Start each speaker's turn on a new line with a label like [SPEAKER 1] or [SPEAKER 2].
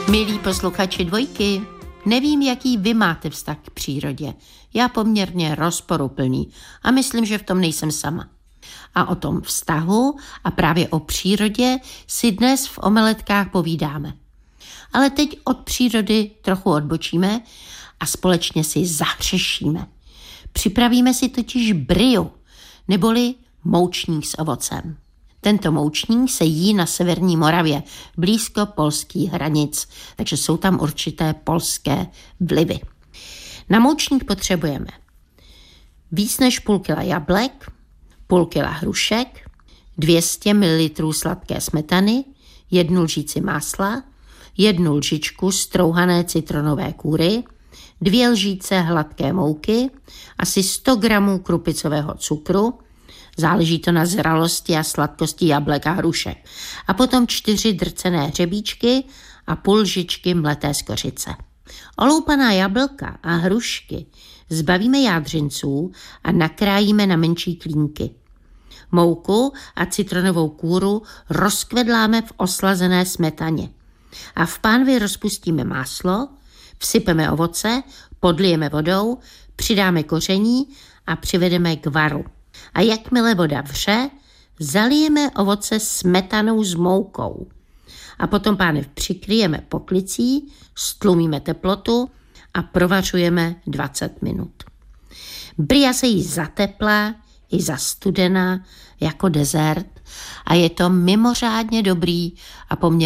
[SPEAKER 1] Milí posluchači Dvojky, nevím, jaký vy máte vztah k přírodě. Já poměrně rozporuplný a myslím, že v tom nejsem sama. A o tom vztahu a právě o přírodě si dnes v Omeletkách povídáme. Ale teď od přírody trochu odbočíme a společně si zahřešíme. Připravíme si totiž briu, neboli moučník s ovocem. Tento moučník se jí na severní Moravě, blízko polských hranic, takže jsou tam určité polské vlivy. Na moučník potřebujeme víc než půl kila jablek, půl kila hrušek, 200 ml sladké smetany, 1 lžíci másla, 1 lžičku strouhané citronové kůry, 2 lžíce hladké mouky, asi 100 gramů krupicového cukru, záleží to na zralosti a sladkosti jablek a hrušek, a potom 4 drcené hřebíčky a půl lžičky mleté skořice. Oloupaná jablka a hrušky zbavíme jádřinců a nakrájíme na menší klínky. Mouku a citronovou kůru rozkvedláme v oslazené smetaně. A v pánvi rozpustíme máslo, vsypeme ovoce, podlijeme vodou, přidáme koření a přivedeme k varu. A jakmile voda vře, zalijeme ovoce smetanou s moukou. A potom pánev přikryjeme poklicí, stlumíme teplotu a provařujeme 20 minut. Bria se jí zateplá i zastudená jako dezert a je to mimořádně dobrý a poměrně